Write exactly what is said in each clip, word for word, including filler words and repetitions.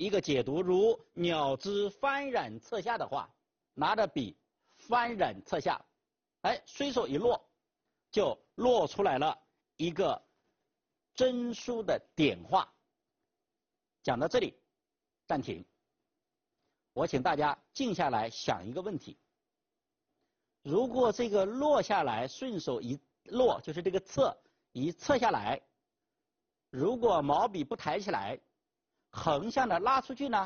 一个解读，如鸟之翻染侧下的话，拿着笔翻染侧下，哎，随手一落，就落出来了一个真书的点画。讲到这里，暂停。我请大家静下来想一个问题：如果这个落下来，顺手一落，就是这个侧一侧下来，如果毛笔不抬起来，横向的拉出去呢？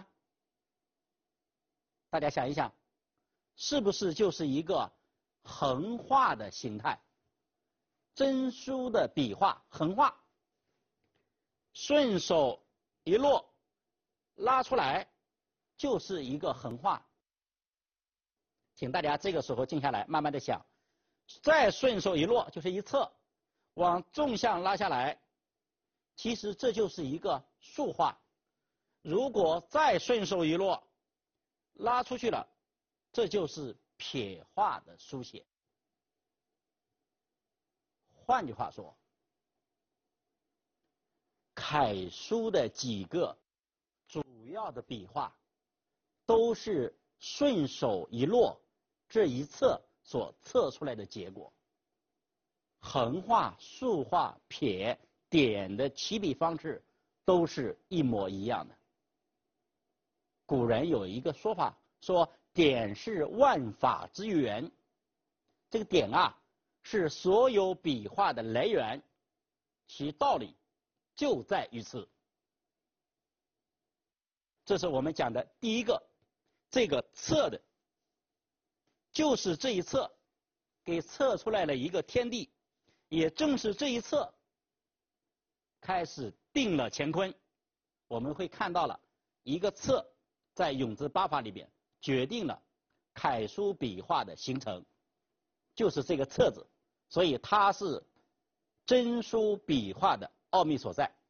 大家想一想，是不是就是一个横画的形态？真书的笔画，横画，顺手一落，拉出来，就是一个横画。请大家这个时候静下来，慢慢的想，再顺手一落，就是一侧，往纵向拉下来，其实这就是一个竖画。如果再顺手一落，拉出去了，这就是撇画的书写。换句话说，楷书的几个主要的笔画都是顺手一落这一侧所测出来的结果。横画、竖画、撇、点的起笔方式都是一模一样的。古人有一个说法，说点是万法之源。这个点啊，是所有笔画的来源，其道理就在于此。这是我们讲的第一个，这个测的，就是这一测给测出来了一个天地，也正是这一测开始定了乾坤。我们会看到了一个测在永字八法里边决定了楷书笔画的形成，就是这个测字，所以它是真书笔画的奥秘所在。